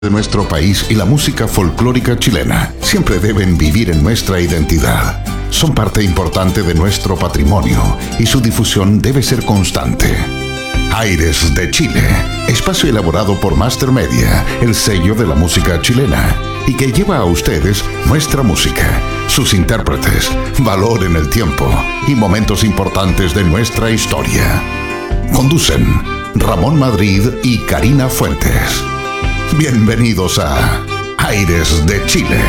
de nuestro país y la música folclórica chilena siempre deben vivir en nuestra identidad. Son parte importante de nuestro patrimonio y su difusión debe ser constante. Aires de Chile, espacio elaborado por Master Media, el sello de la música chilena, y que lleva a ustedes nuestra música, sus intérpretes, valor en el tiempo y momentos importantes de nuestra historia. Conducen Ramón Madrid y Karina Fuentes. Bienvenidos a Aires de Chile.